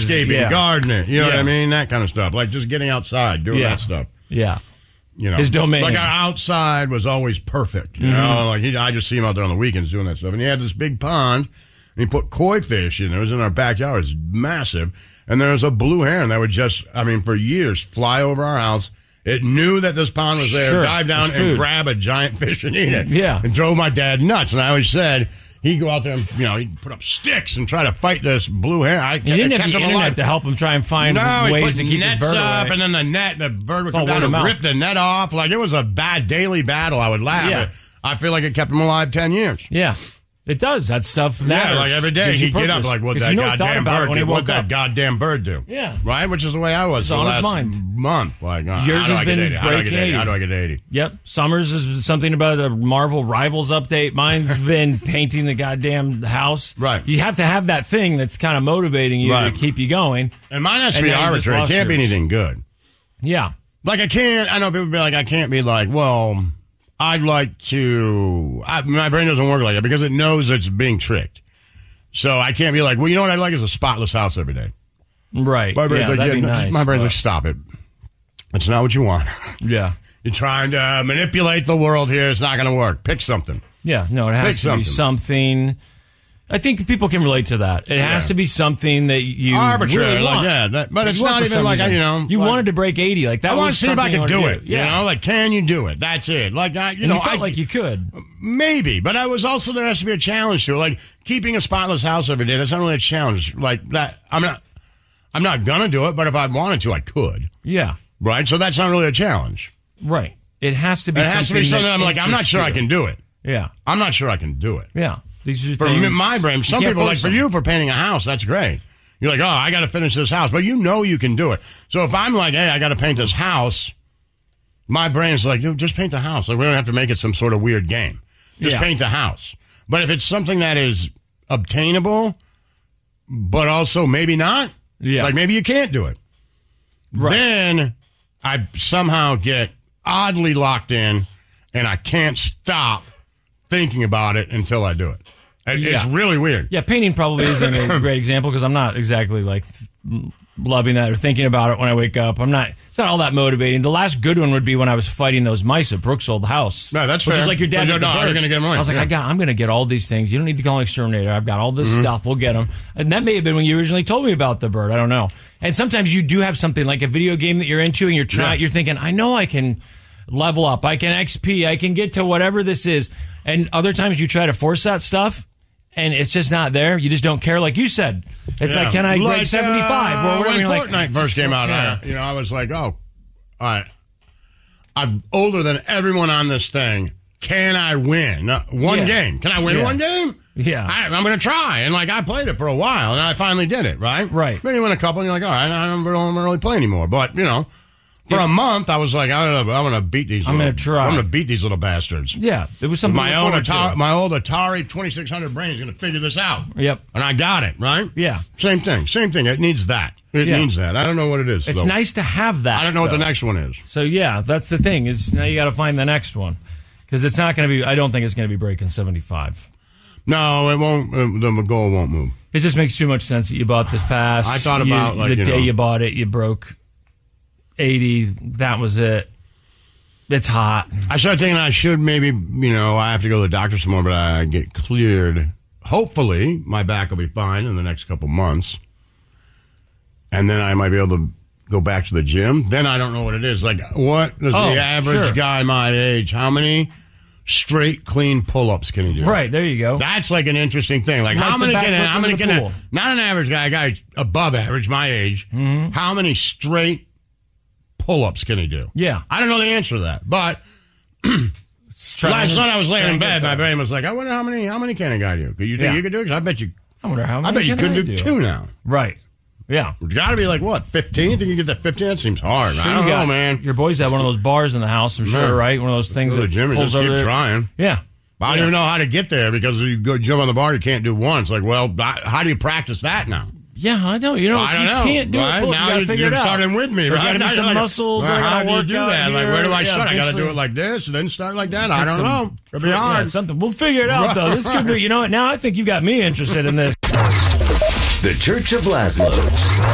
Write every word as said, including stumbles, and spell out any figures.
landscaping, yeah. gardening, you know yeah. what I mean? That kind of stuff. Like just getting outside, doing yeah. that stuff. Yeah. You know, his domain. Like our outside was always perfect. You mm-hmm. know, like he, I just see him out there on the weekends doing that stuff. And he had this big pond, and he put koi fish in. It was in our backyard. It's massive. And there was a blue heron that would just, I mean, for years, fly over our house. It knew that this pond was there, sure. dive down and grab a giant fish and eat it. Yeah. And drove my dad nuts. And I always said, he'd go out there and, you know, he'd put up sticks and try to fight this blue heron. I he didn't kept have the him internet alive. to help him try and find no, ways he to put keep nets his bird up, away. and then the net, the bird would It's come all down word of and mouth. rip the net off. Like, it was a bad daily battle. I would laugh. Yeah. I feel like it kept him alive ten years. Yeah. It does. That stuff matters. Yeah, like every day Gives you he'd get up purpose. like, what'd 'Cause that you know what goddamn thought about it bird when he do? woke What'd that up. goddamn bird do? Yeah. Right? Which is the way I was It's the on his last mind. month. Like, uh, Yours how do has I been get eighty? How do I get breaking eighty? eighty. How do I get eighty? Yep. Summers is something about a Marvel Rivals update. Mine's been painting the goddamn house. Right. You have to have that thing that's kind of motivating you Right. to keep you going. And mine has to And be now you just arbitrary. It lost can't be yours. anything good. Yeah. Like, I can't, I know people be like, I can't be like, well, I'd like to, I, my brain doesn't work like that because it knows it's being tricked. So I can't be like, well, you know what I'd like is a spotless house every day. Right. My brain's yeah, like, that'd yeah, be no, nice. my brain's but- like, stop it. That's not what you want. Yeah. You're trying to uh, manipulate the world here. It's not going to work. Pick something. Yeah. No, it has Pick to be something. something. I think people can relate to that. It has Yeah. to be something that you Arbitrary, really like, want. yeah, that- but Like, it's you want not for even some like, reason. you know, You like- wanted to break eighty. Like that I want to was see if I something you can do wanted it. to Yeah. You know, like, can you do it? That's it. Like, I, you And know, you felt I, like you could. maybe, but I was also, there has to be a challenge to it. Like, keeping a spotless house every day, that's not really a challenge. Like, that, I'm not, I'm not going to do it, but if I wanted to, I could. Yeah. Right? So that's not really a challenge. Right. It has to be It something has to be something that I'm like, I'm not interests sure I you. can do it. Yeah. I'm not sure I can do it. Yeah. These are For things, me, my brain, some you can't people, like force for them. you, for painting a house, that's great. You're like, oh, I got to finish this house. But you know you can do it. So if I'm like, hey, I got to paint this house, my brain's like, dude, just paint the house. Like, we don't have to make it some sort of weird game. Just Yeah. paint the house. But if it's something that is obtainable, but also maybe not, Yeah. like maybe you can't do it, Right. then I somehow get oddly locked in and I can't stop thinking about it until I do it. It- It's Yeah. really weird. Yeah, painting probably isn't a great example because I'm not exactly like th- loving that or thinking about it when I wake up. I'm not. It's not all that motivating. The last good one would be when I was fighting those mice at Brooks' old house. No, that's which fair. is like your dad. But did the no, bird. you're gonna get 'em right. I was like, Yeah. I got. I'm going to get all these things. You don't need to call an exterminator. I've got all this Mm-hmm. stuff. We'll get them. And that may have been when you originally told me about the bird. I don't know. And sometimes you do have something like a video game that you're into, and you're trying. Yeah. You're thinking, I know I can level up. I can X P. I can get to whatever this is. And other times you try to force that stuff. And it's just not there. You just don't care, like you said. It's Yeah. like, can I like, grade seventy-five? Uh, or whatever. when You're like, Fortnite I first just came don't out, care. I, you know, I was like, oh, all right. I'm older than everyone on this thing. Can I win Uh, one Yeah. game? Can I win Yeah. one game? Yeah. I, I'm going to try. And like I played it for a while, and I finally did it. Right. Right. Then you win a couple, and you're like, all right, I don't, don't really play anymore. But you know. For a month, I was like, I'm going to beat these. I'm little, gonna try. I'm going to beat these little bastards. Yeah, it was something My to own look forward Atari, to. my old Atari twenty-six hundred brain is going to figure this out. Yep. And I got it, right? Yeah. Same thing. Same thing. It needs that. It Yeah. needs that. I don't know what it is. It's though. nice to have that. I don't know what the though. next one is. So yeah, that's the thing. Is now you got to find the next one because it's not going to be. I don't think it's going to be breaking seventy-five. No, it won't. Uh, the goal won't move. It just makes too much sense that you bought this pass. I thought You- about, like, the you day know- you bought it, you broke eighty. That was it. It's hot. I started thinking I should maybe, you know, I have to go to the doctor some more, but I get cleared. Hopefully, my back will be fine in the next couple months. And then I might be able to go back to the gym. Then I don't know what it is. Like, what does Oh, the average sure. guy my age, how many straight, clean pull-ups can he do? Right there, you go. That's like an interesting thing. Like, Like how the many back can, flip how in many the can, pool. not an average guy, a guy above average, my age, Mm-hmm. how many straight pull-ups can he do? Yeah. I don't know the answer to that, but Trying last to- night I was laying trying in to get bed, my there. brain was like, I wonder how many, how many can a guy do? Could you think Yeah. you could do it? 'Cause I bet you, I wonder how many. I bet you can couldn't I do two now. Right. Yeah. It's got to be like what, fifteen? Think you get that fifteen? That seems hard. Sure I you don't got, know, man. Your boys have one of those bars in the house, I'm sure, Yeah. right? One of those things Go to that the gym and pulls just keep over there. trying. Yeah. I don't Yeah. even know how to get there because you go jump on the bar, you can't do one. It's like, well, how do you practice that now? Yeah, I don't. You know, I if don't you know. can't do right? it, pull, now you gotta you're, figure you're it out. starting with me, There's right? gotta be Now some you're like, muscles. well, I how gotta do you work do out that? Like, here. where do I Yeah, start? I got to do eventually- it like this and then start like that. Take I don't some- know. It'll be Yeah, hard. something. We'll figure it out, though. This could be, you know what? Now I think you've got me interested in this. The Church of Laszlo.